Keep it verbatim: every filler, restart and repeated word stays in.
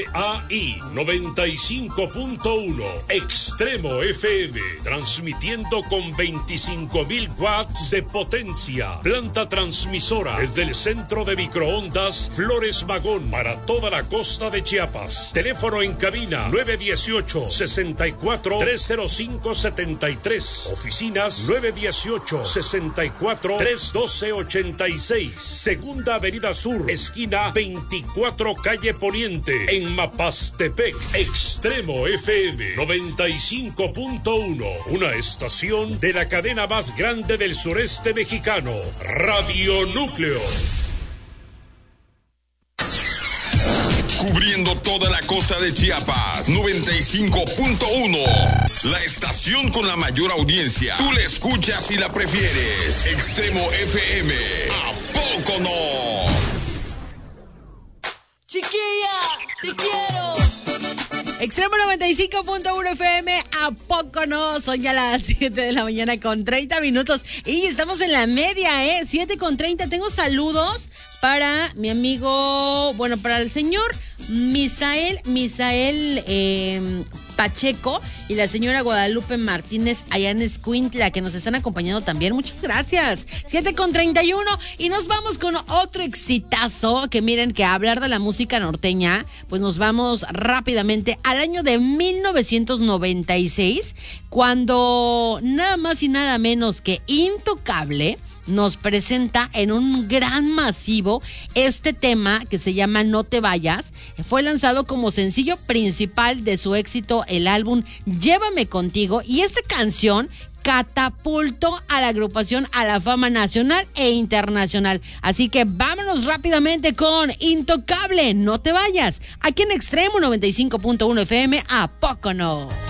A I noventa y cinco punto uno, Extremo F M, transmitiendo con veinticinco mil watts de potencia. Planta transmisora desde el centro de microondas Flores Magón para toda la costa de Chiapas. Teléfono en cabina nueve uno ocho, seis cuatro, tres cero cinco siete tres. Oficinas nueve uno ocho, seis cuatro, tres uno dos ocho seis. Segunda Avenida Sur, esquina veinticuatro calle Poniente, en Mapastepec. Extremo F M noventa y cinco punto uno, una estación de la cadena más grande del sureste mexicano, Radio Núcleo. Cubriendo toda la costa de Chiapas, noventa y cinco punto uno, la estación con la mayor audiencia. Tú la escuchas y la prefieres. Extremo F M, ¿a poco no? Chiquilla, te quiero. Extremo noventa y cinco punto uno F M, ¿a poco no? Son ya las siete de la mañana con treinta minutos y estamos en la media, ¿eh? siete con treinta. Tengo saludos para mi amigo, bueno, para el señor Misael, Misael eh, Pacheco y la señora Guadalupe Martínez allá en Escuintla, que nos están acompañando también. Muchas gracias. siete con treinta y uno y nos vamos con otro exitazo, que miren que a hablar de la música norteña, pues nos vamos rápidamente al año de mil novecientos noventa y seis, cuando nada más y nada menos que Intocable nos presenta en un gran masivo este tema que se llama No Te Vayas. Fue lanzado como sencillo principal de su éxito, el álbum Llévame Contigo, y esta canción catapultó a la agrupación a la fama nacional e internacional. Así que vámonos rápidamente con Intocable, No Te Vayas, aquí en Extremo noventa y cinco punto uno F M, ¿a poco no?